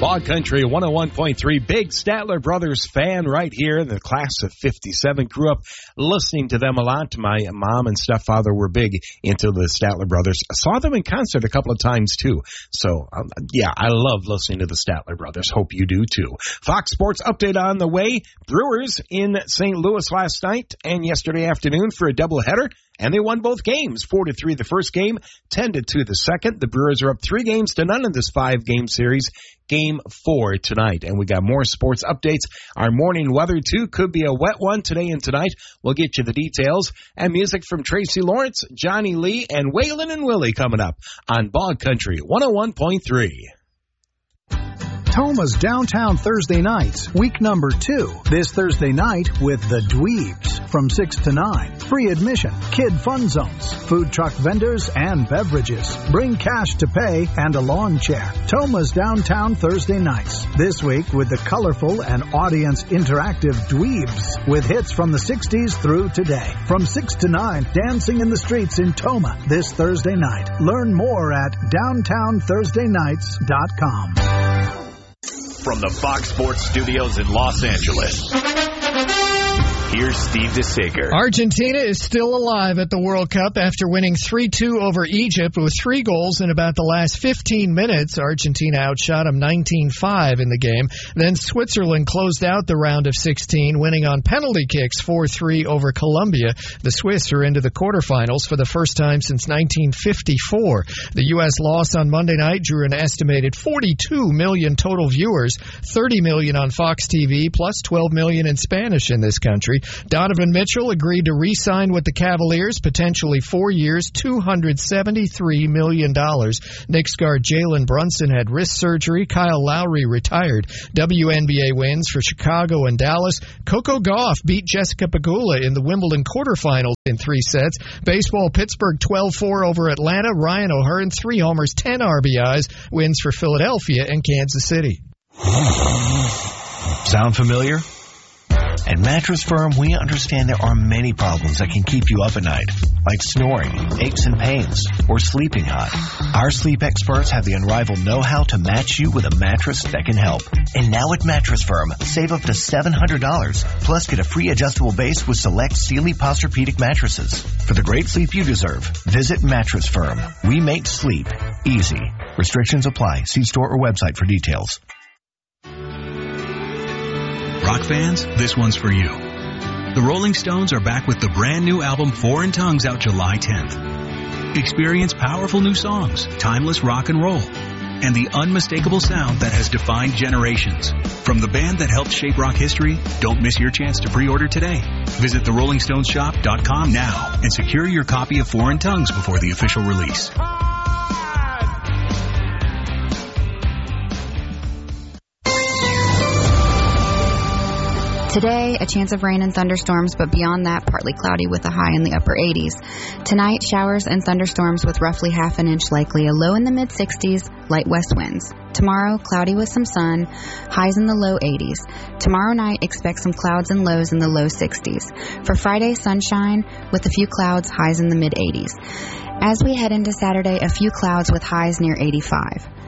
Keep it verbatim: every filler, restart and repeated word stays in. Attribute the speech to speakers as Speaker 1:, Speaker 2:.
Speaker 1: Bog Country one oh one point three. Big Statler Brothers fan right here, the class of fifty-seven. Grew up listening to them a lot. My mom and stepfather were big into the Statler Brothers. I saw them in concert a couple of times, too. So, um, yeah, I love listening to the Statler Brothers. Hope you do, too. Fox Sports update on the way. Brewers in Saint Louis last night and yesterday afternoon for a doubleheader. And they won both games, four to three the first game, ten to two the second. The Brewers are up three games to none in this five-game series. Game four tonight. And we got more sports updates. Our morning weather, too, could be a wet one today and tonight. We'll get you the details. And music from Tracy Lawrence, Johnny Lee, and Waylon and Willie coming up on Bog Country one oh one point three.
Speaker 2: Toma's Downtown Thursday Nights, week number two. This Thursday night with the Dweebs from six to nine. Free admission, kid fun zones, food truck vendors, and beverages. Bring cash to pay and a lawn chair. Toma's Downtown Thursday Nights. This week with the colorful and audience interactive Dweebs with hits from the sixties through today. From six to nine, dancing in the streets in Toma this Thursday night. Learn more at downtown thursday nights dot com.
Speaker 3: From the Fox Sports Studios in Los Angeles, here's Steve DeSager.
Speaker 4: Argentina is still alive at the World Cup after winning three two over Egypt with three goals in about the last fifteen minutes. Argentina outshot them nineteen five in the game. Then Switzerland closed out the round of sixteen, winning on penalty kicks four three over Colombia. The Swiss are into the quarterfinals for the first time since nineteen fifty-four. The U S loss on Monday night drew an estimated forty-two million total viewers, thirty million on Fox T V, plus twelve million in Spanish in this country. Donovan Mitchell agreed to re-sign with the Cavaliers, potentially four years, two hundred seventy-three million dollars. Knicks guard Jalen Brunson had wrist surgery. Kyle Lowry retired. W N B A wins for Chicago and Dallas. Coco Gauff beat Jessica Pegula in the Wimbledon quarterfinals in three sets. Baseball, Pittsburgh twelve four over Atlanta. Ryan O'Hearn, three homers, ten R B Is, wins for Philadelphia and Kansas City.
Speaker 5: Sound familiar? At Mattress Firm, we understand there are many problems that can keep you up at night, like snoring, aches and pains, or sleeping hot. Our sleep experts have the unrivaled know-how to match you with a mattress that can help. And now at Mattress Firm, save up to seven hundred dollars, plus get a free adjustable base with select Sealy Posturepedic mattresses. For the great sleep you deserve, visit Mattress Firm. We make sleep easy. Restrictions apply. See store or website for details.
Speaker 6: Rock fans, this one's for you. The Rolling Stones are back with the brand new album Foreign Tongues out July tenth. Experience powerful new songs, timeless rock and roll, and the unmistakable sound that has defined generations. From the band that helped shape rock history, don't miss your chance to pre-order today. Visit the rolling stones shop dot com now and secure your copy of Foreign Tongues before the official release.
Speaker 7: Today, a chance of rain and thunderstorms, but beyond that, partly cloudy with a high in the upper eighties. Tonight, showers and thunderstorms with roughly half an inch likely, a low in the mid-sixties, light west winds. Tomorrow, cloudy with some sun, highs in the low eighties. Tomorrow night, expect some clouds and lows in the low sixties. For Friday, sunshine with a few clouds, highs in the mid-eighties. As we head into Saturday, a few clouds with highs near eighty-five.